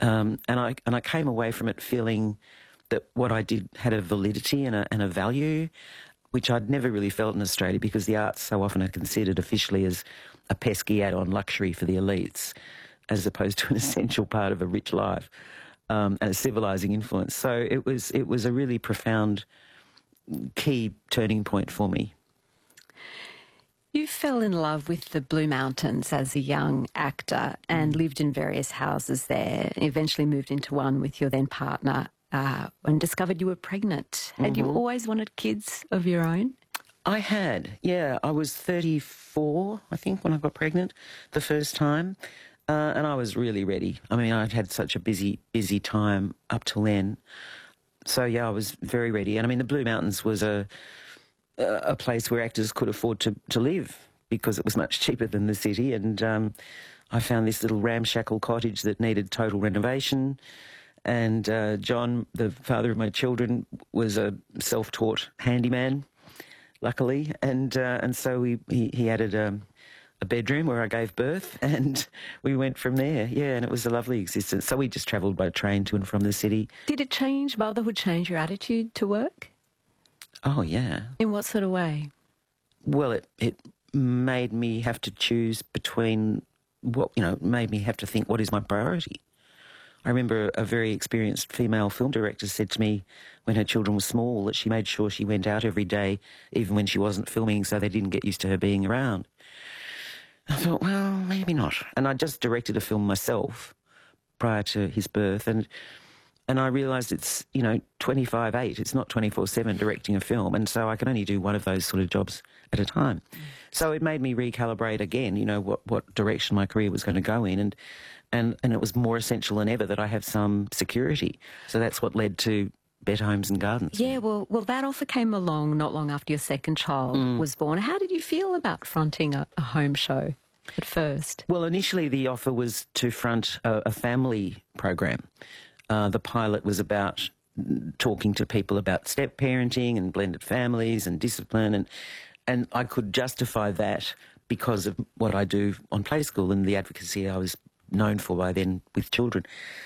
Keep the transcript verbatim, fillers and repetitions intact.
Um, and I and I came away from it feeling that what I did had a validity and a, and a value, which I'd never really felt in Australia, because the arts so often are considered officially as a pesky add-on luxury for the elites, as opposed to an essential part of a rich life, um, and a civilising influence. So it was it was a really profound key turning point for me. You fell in love with the Blue Mountains as a young actor and lived in various houses there, and eventually moved into one with your then partner uh, and discovered you were pregnant. Had Mm-hmm. you always wanted kids of your own? I had, yeah. I was thirty-four, I think, when I got pregnant the first time, uh, and I was really ready. I mean, I'd had such a busy, busy time up till then. So, yeah, I was very ready. And, I mean, the Blue Mountains was a a place where actors could afford to, to live, because it was much cheaper than the city. And um, I found this little ramshackle cottage that needed total renovation. And uh, John, the father of my children, was a self-taught handyman, luckily. And uh, and so we, he, he added a, a bedroom where I gave birth, and we went from there. Yeah, and it was a lovely existence. So we just travelled by train to and from the city. Did it change, motherhood change your attitude to work? Oh, yeah. In what sort of way? Well, it, it made me have to choose between what, you know, made me have to think, what is my priority? I remember a very experienced female film director said to me when her children were small that she made sure she went out every day, even when she wasn't filming, so they didn't get used to her being around. I thought, well, maybe not. And I just directed a film myself prior to his birth, and And I realised it's, you know, twenty-five eight. It's not twenty-four seven directing a film. And so I can only do one of those sort of jobs at a time. Mm. So it made me recalibrate again, you know, what, what direction my career was going to go in. And, and, and it was more essential than ever that I have some security. So that's what led to Better Homes and Gardens. Yeah, well, well, that offer came along not long after your second child Mm. was born. How did you feel about fronting a, a home show at first? Well, initially the offer was to front a, a family program. Uh, the pilot was about talking to people about step parenting and blended families and discipline, and and I could justify that because of what I do on Play School and the advocacy I was known for by then with children.